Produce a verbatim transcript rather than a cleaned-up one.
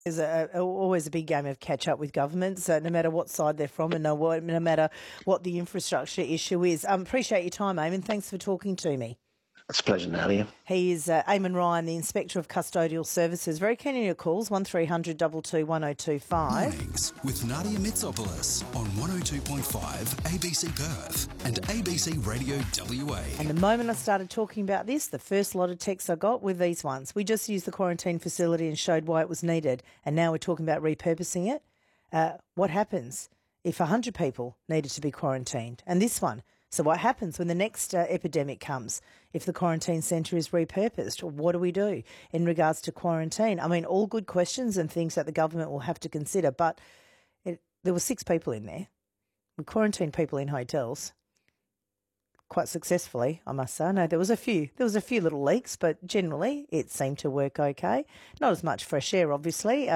Is a, a, always a big game of catch up with governments, uh, no matter what side they're from and no, no matter what the infrastructure issue is. Um, appreciate your time, Eamon. Thanks for talking to me. It's a pleasure, Nadia. He is uh, Eamon Ryan, the Inspector of Custodial Services. Very keen on your calls, one three hundred two two one oh two five. Mornings with Nadia Mitsopoulos on one oh two point five A B C Perth and A B C Radio W A. And the moment I started talking about this, the first lot of texts I got were these ones. We just used the quarantine facility and showed why it was needed, and now we're talking about repurposing it. Uh, what happens if one hundred people needed to be quarantined? And this one. So what happens when the next uh, epidemic comes if the quarantine centre is repurposed? What do we do in regards to quarantine? I mean, all good questions and things that the government will have to consider, but it, there were six people in there. We quarantined people in hotels quite successfully, I must say. No, there was a few. There was a few little leaks, but generally it seemed to work okay. Not as much fresh air, obviously.